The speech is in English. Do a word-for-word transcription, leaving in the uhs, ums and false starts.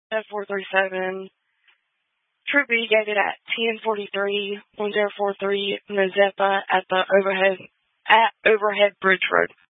F four thirty-seven. Troop B gave it at ten forty-three, ten forty-three, Mazeppa at the overhead, at Overhead Bridge Road.